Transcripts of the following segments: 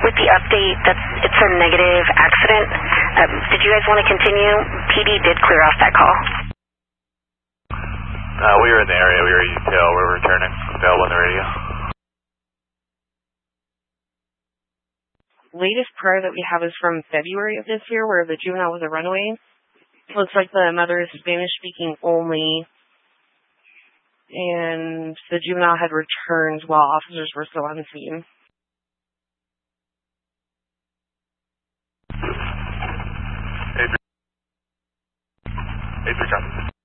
with the update that it's a negative accident. Did you guys want to continue? PD did clear off that call. We were in the area. We were at UTL. We're returning. Available on the radio. Latest prayer that we have is from February of this year, where the juvenile was a runaway. Looks like the mother is Spanish speaking only, and the juvenile had returned while officers were still on the scene. Adrian.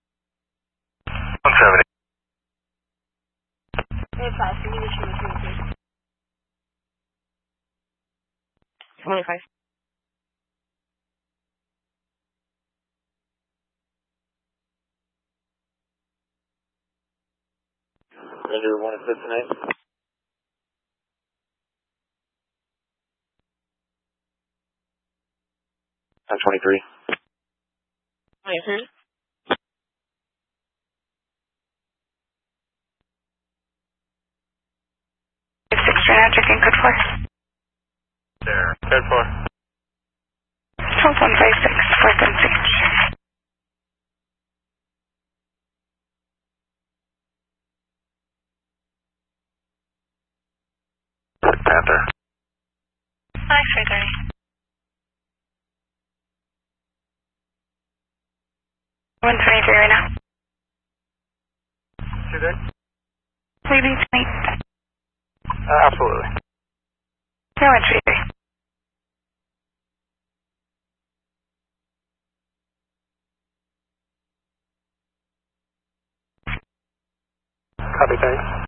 170. Hey, class, can you issue the 25. Ranger 1 at 58. 23. 23. Checking code 4. There. Code 4. 12156, 476. Panther. 933. 123 right now. You good? Leaving tonight. Absolutely. No, 123. Copy, thanks.